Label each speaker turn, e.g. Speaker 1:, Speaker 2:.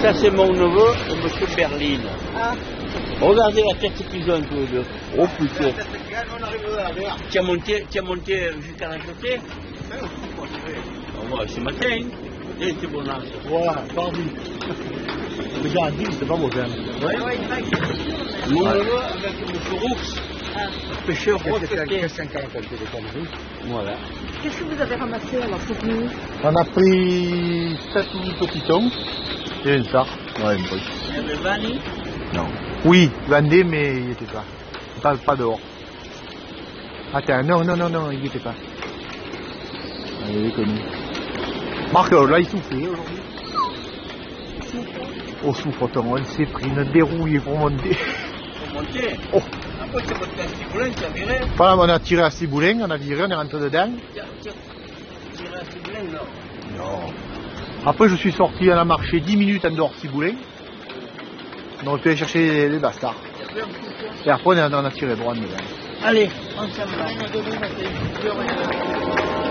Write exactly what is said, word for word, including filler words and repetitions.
Speaker 1: Ça, c'est mon neveu, monsieur Berlin.
Speaker 2: Ah.
Speaker 1: Regardez la tête qu'ils ont tous les deux. Oh putain. Tu as monté, tu as monté jusqu'à la jetée? Ouais, ce matin. Et c'est bon âge.
Speaker 3: Voilà, pardi. Déjà à dix, c'est pas mauvais.
Speaker 1: Ouais, ouais, mon neveu avec monsieur Roux, pêcheur retraité. Voilà.
Speaker 2: Qu'est-ce que vous avez ramassé alors cette nuit?
Speaker 3: On a pris sept ou huit petits thons et une sarre. Ouais, une truc.
Speaker 1: Il y avait Vanny.
Speaker 3: Non. Oui, Vendée, mais il n'y était pas. pas. Pas dehors. Attends, non, non, non, non, il n'y était pas. Il est connu. Marc, là, il soufflait aujourd'hui. Au souffre-t-on, on s'est pris une dérouille pour monter.
Speaker 1: Pour monter?
Speaker 3: Oh.
Speaker 1: Après, tu as monté à Ciboulin, tu as viré?
Speaker 3: Voilà, on a tiré à Ciboulin, on a viré, on est rentré dedans.
Speaker 1: Tu as tiré à Ciboulin, non?
Speaker 3: Non. Après, je suis sorti, on a marché dix minutes en dehors de Ciboulin. On aurait pu aller chercher les, les bastards. Et après, on a, on a tiré droit dedans.
Speaker 1: Allez, on s'en va.